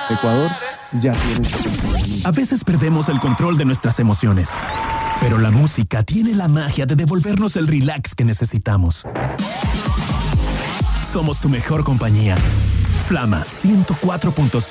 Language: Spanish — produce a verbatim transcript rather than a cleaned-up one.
Ecuador ya tiene su compañía. A veces perdemos el control de nuestras emociones, pero la música tiene la magia de devolvernos el relax que necesitamos. Somos tu mejor compañía. Flama ciento cuatro punto cinco.